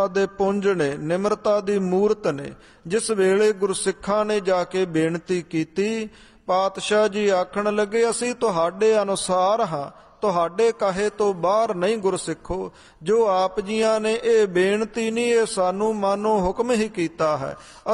ਦਇਆ ਦੇ ਪੁੰਜ ਨੇ, ਨਿਮਰਤਾ ਦੀ ਮੂਰਤ ਨੇ। ਜਿਸ ਵੇਲੇ ਗੁਰਸਿੱਖਾਂ ਨੇ ਜਾ ਕੇ ਬੇਨਤੀ ਕੀਤੀ, ਪਾਤਸ਼ਾਹ ਜੀ ਆਖਣ ਲੱਗੇ, ਅਸੀਂ ਤੁਹਾਡੇ ਅਨੁਸਾਰ ਹਾਂ, ਤੁਹਾਡੇ ਕਹੇ ਤੋਂ ਬਾਹਰ ਨਹੀਂ ਗੁਰਸਿੱਖੋ। ਜੋ ਆਪ ਜੀਆਂ ਨੇ ਇਹ ਬੇਨਤੀ ਨਹੀਂ, ਇਹ ਸਾਨੂੰ ਮਾਨੋ ਹੁਕਮ ਹੀ ਕੀਤਾ ਹੈ।